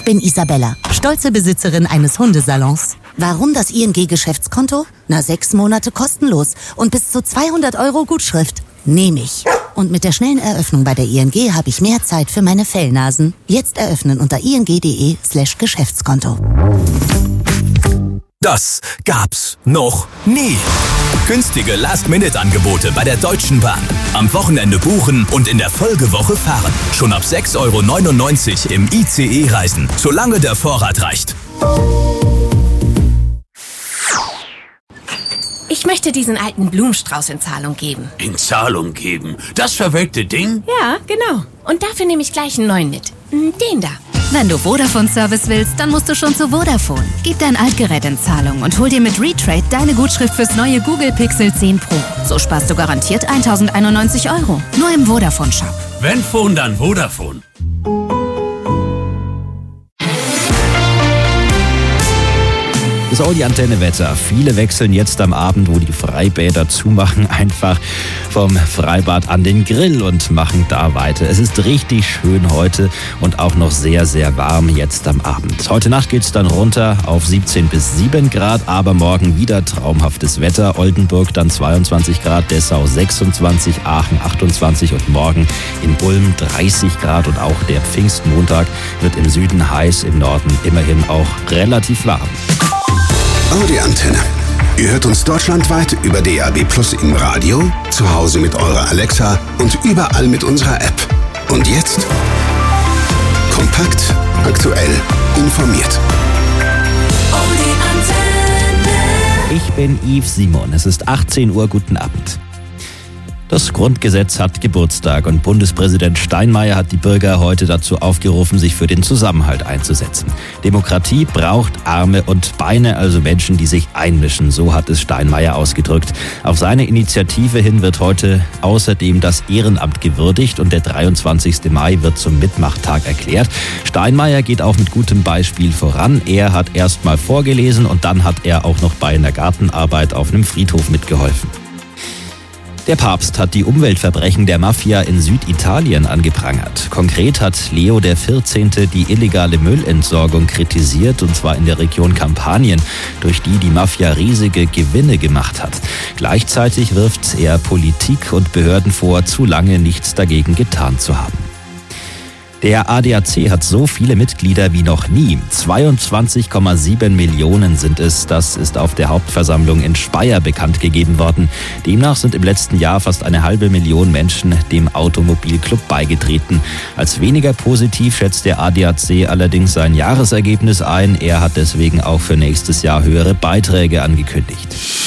Ich bin Isabella, stolze Besitzerin eines Hundesalons. Warum das ING-Geschäftskonto? 6 Monate kostenlos und bis zu 200 € Gutschrift. Nehme ich. Und mit der schnellen Eröffnung bei der ING habe ich mehr Zeit für meine Fellnasen. Jetzt eröffnen unter ing.de/Geschäftskonto. Das gab's noch nie. Günstige Last-Minute-Angebote bei der Deutschen Bahn. Am Wochenende buchen und in der Folgewoche fahren. Schon ab 6,99 € im ICE reisen, solange der Vorrat reicht. Ich möchte diesen alten Blumenstrauß in Zahlung geben. In Zahlung geben? Das verwelkte Ding? Ja, genau. Und dafür nehme ich gleich einen neuen mit. Den da. Wenn du Vodafone-Service willst, dann musst du schon zu Vodafone. Gib dein Altgerät in Zahlung und hol dir mit Retrade deine Gutschrift fürs neue Google Pixel 10 Pro. So sparst du garantiert 1.091 €. Nur im Vodafone-Shop. Wenn Phone, dann Vodafone. Das ist auch die Antenne-Wetter. Viele wechseln jetzt am Abend, wo die Freibäder zumachen, einfach vom Freibad an den Grill und machen da weiter. Es ist richtig schön heute und auch noch sehr, sehr warm jetzt am Abend. Heute Nacht geht es dann runter auf 17 bis 7 Grad, aber morgen wieder traumhaftes Wetter. Oldenburg dann 22 Grad, Dessau 26, Aachen 28 und morgen in Ulm 30 Grad. Und auch der Pfingstmontag wird im Süden heiß, im Norden immerhin auch relativ warm. Audi Antenne. Ihr hört uns deutschlandweit über DAB+ im Radio, zu Hause mit eurer Alexa und überall mit unserer App. Und jetzt kompakt, aktuell, informiert. Audi Antenne. Ich bin Yves Simon. Es ist 18 Uhr. Guten Abend. Das Grundgesetz hat Geburtstag und Bundespräsident Steinmeier hat die Bürger heute dazu aufgerufen, sich für den Zusammenhalt einzusetzen. Demokratie braucht Arme und Beine, also Menschen, die sich einmischen, so hat es Steinmeier ausgedrückt. Auf seine Initiative hin wird heute außerdem das Ehrenamt gewürdigt und der 23. Mai wird zum Mitmachtag erklärt. Steinmeier geht auch mit gutem Beispiel voran. Er hat erst mal vorgelesen und dann hat er auch noch bei einer Gartenarbeit auf einem Friedhof mitgeholfen. Der Papst hat die Umweltverbrechen der Mafia in Süditalien angeprangert. Konkret hat Leo XIV. Die illegale Müllentsorgung kritisiert, und zwar in der Region Kampanien, durch die Mafia riesige Gewinne gemacht hat. Gleichzeitig wirft er Politik und Behörden vor, zu lange nichts dagegen getan zu haben. Der ADAC hat so viele Mitglieder wie noch nie. 22,7 Millionen sind es. Das ist auf der Hauptversammlung in Speyer bekannt gegeben worden. Demnach sind im letzten Jahr fast 500.000 Menschen dem Automobilclub beigetreten. Als weniger positiv schätzt der ADAC allerdings sein Jahresergebnis ein. Er hat deswegen auch für nächstes Jahr höhere Beiträge angekündigt.